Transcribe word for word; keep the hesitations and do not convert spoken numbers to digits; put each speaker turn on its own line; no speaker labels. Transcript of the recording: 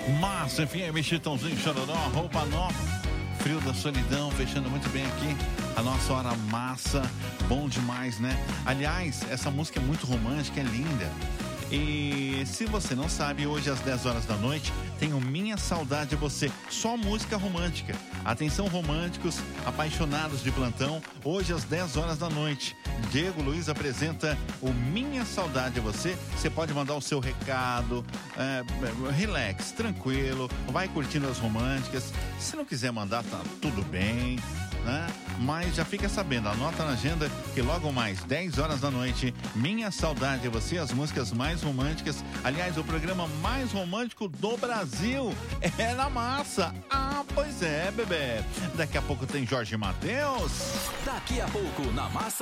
Massa, F M, Chitãozinho, Chororó, Roupa Nova, Frio da Solidão, fechando muito bem aqui a nossa hora massa, bom demais, né? Aliás, essa música é muito romântica, é linda. E se você não sabe, hoje às dez horas da noite tem o Minha Saudade é Você, só música romântica. Atenção românticos, apaixonados de plantão, hoje às dez horas da noite, Diego Luiz apresenta o Minha Saudade é Você. Você pode mandar o seu recado, é, relax, tranquilo, vai curtindo as românticas. Se não quiser mandar, tá tudo bem, né? Mas já fica sabendo, anota na agenda que logo mais dez horas da noite, Minha Saudade é Você, as músicas mais românticas. Aliás, o programa mais romântico do Brasil é na massa. Ah, pois é, bebê. Daqui a pouco tem Jorge Mateus.
Daqui a pouco na massa.